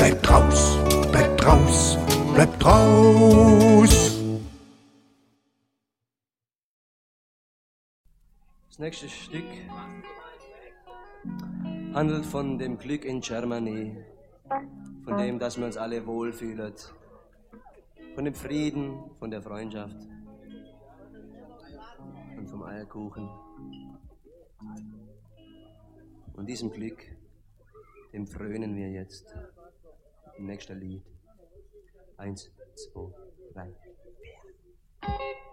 Bleibt raus, bleibt raus, bleibt raus. Das nächste Stück handelt von dem Glück in Germany, von dem, dass wir uns alle wohlfühlen, von dem Frieden, von der Freundschaft und vom Eierkuchen. Und diesem Glück, dem frönen wir jetzt im nächsten Lied. 1, 2, 3.